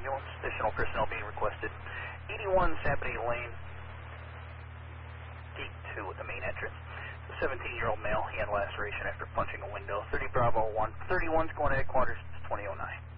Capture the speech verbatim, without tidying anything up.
ambulance. Additional personnel being requested. eighty-one Sapode Lane, gate two at the main entrance. A seventeen-year-old male, he had laceration after punching a window. thirty Bravo one. thirty-one's going to headquarters, twenty oh nine.